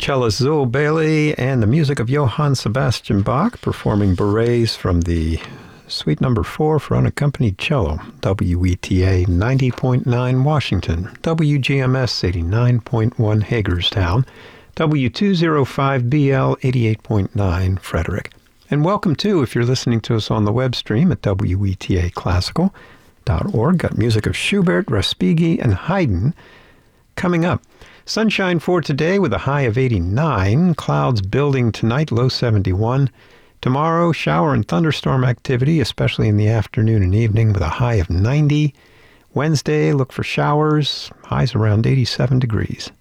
Cellist Zoe Bailey and the music of Johann Sebastian Bach performing Berets from the Suite Number 4 for unaccompanied cello. WETA 90.9 Washington, WGMS 89.1 Hagerstown, W205BL 88.9 Frederick. And welcome too if you're listening to us on the web stream at WETAClassical.org. Got music of Schubert, Respighi, and Haydn coming up. Sunshine for today with a high of 89. Clouds building tonight, low 71. Tomorrow, shower and thunderstorm activity, especially in the afternoon and evening, with a high of 90. Wednesday, look for showers, highs around 87 degrees.